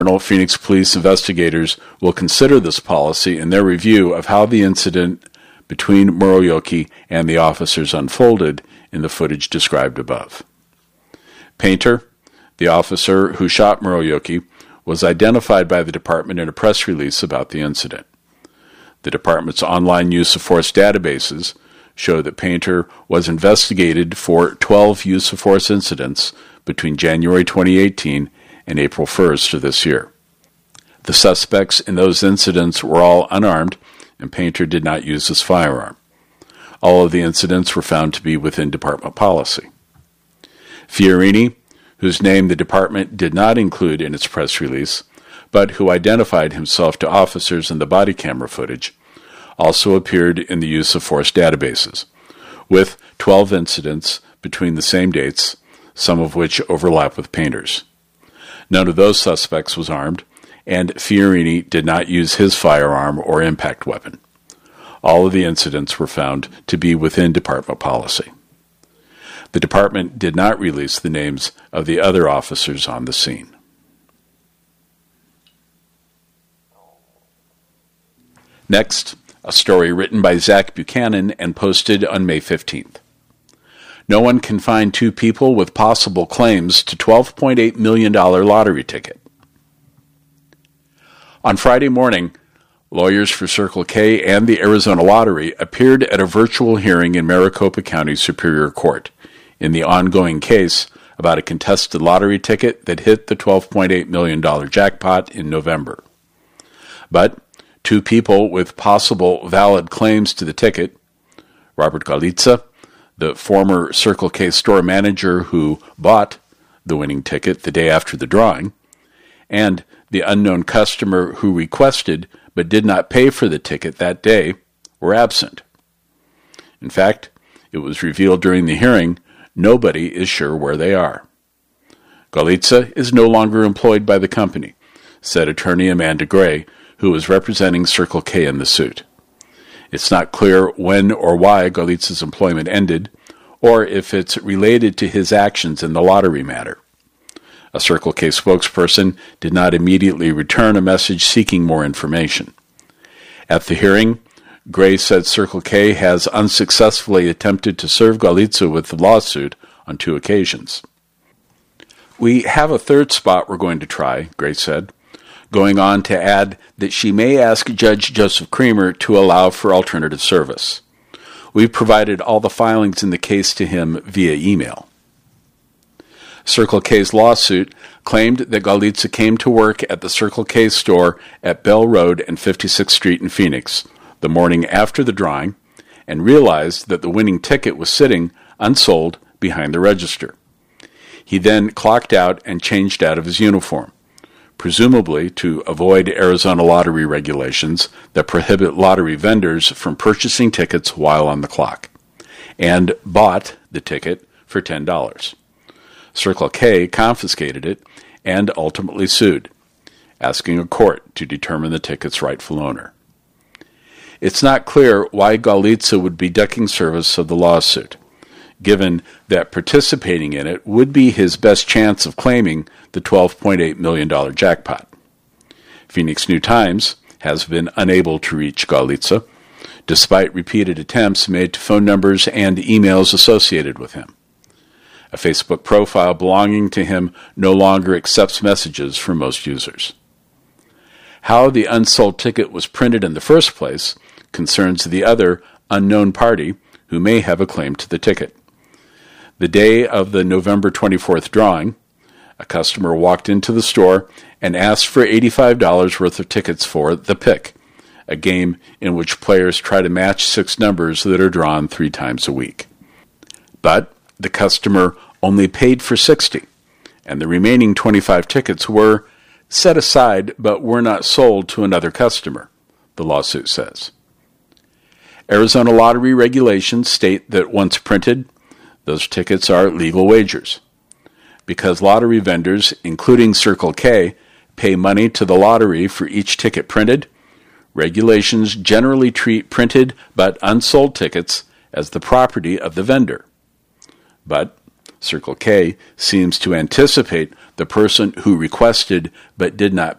Phoenix police investigators will consider this policy in their review of how the incident between Muraoki and the officers unfolded in the footage described above. Painter, the officer who shot Muraoki, was identified by the department in a press release about the incident. The department's online use of force databases show that Painter was investigated for 12 use of force incidents between January 2018 and April 1st of this year. The suspects in those incidents were all unarmed, and Painter did not use his firearm. All of the incidents were found to be within department policy. Fiorini, whose name the department did not include in its press release, but who identified himself to officers in the body camera footage, also appeared in the use of force databases, with 12 incidents between the same dates, some of which overlap with Painter's. None of those suspects was armed, and Fiorini did not use his firearm or impact weapon. All of the incidents were found to be within department policy. The department did not release the names of the other officers on the scene. Next, a story written by Zach Buchanan and posted on May 15th. No one can find two people with possible claims to $12.8 million lottery ticket. On Friday morning, lawyers for Circle K and the Arizona Lottery appeared at a virtual hearing in Maricopa County Superior Court in the ongoing case about a contested lottery ticket that hit the $12.8 million jackpot in November. But two people with possible valid claims to the ticket, Robert Galitza, the former Circle K store manager who bought the winning ticket the day after the drawing, and the unknown customer who requested but did not pay for the ticket that day, were absent. In fact, it was revealed during the hearing nobody is sure where they are. Galitza is no longer employed by the company, said attorney Amanda Gray, who was representing Circle K in the suit. It's not clear when or why Galitza's employment ended, or if it's related to his actions in the lottery matter. A Circle K spokesperson did not immediately return a message seeking more information. At the hearing, Gray said Circle K has unsuccessfully attempted to serve Galitza with the lawsuit on 2 occasions. We have a third spot we're going to try, Gray said, going on to add that she may ask Judge Joseph Creamer to allow for alternative service. We've provided all the filings in the case to him via email. Circle K's lawsuit claimed that Galitza came to work at the Circle K store at Bell Road and 56th Street in Phoenix the morning after the drawing and realized that the winning ticket was sitting unsold behind the register. He then clocked out and changed out of his uniform, presumably to avoid Arizona lottery regulations that prohibit lottery vendors from purchasing tickets while on the clock, and bought the ticket for $10. Circle K confiscated it and ultimately sued, asking a court to determine the ticket's rightful owner. It's not clear why Galitza would be ducking service of the lawsuit, given that participating in it would be his best chance of claiming the $12.8 million jackpot. Phoenix New-Times has been unable to reach Galitza, despite repeated attempts made to phone numbers and emails associated with him. A Facebook profile belonging to him no longer accepts messages from most users. How the unsold ticket was printed in the first place concerns the other unknown party who may have a claim to the ticket. The day of the November 24th drawing, a customer walked into the store and asked for $85 worth of tickets for The Pick, a game in which players try to match 6 numbers that are drawn 3 times a week. But the customer only paid for 60, and the remaining 25 tickets were set aside but were not sold to another customer, the lawsuit says. Arizona lottery regulations state that once printed, those tickets are legal wagers. Because lottery vendors, including Circle K, pay money to the lottery for each ticket printed, regulations generally treat printed but unsold tickets as the property of the vendor. But Circle K seems to anticipate the person who requested but did not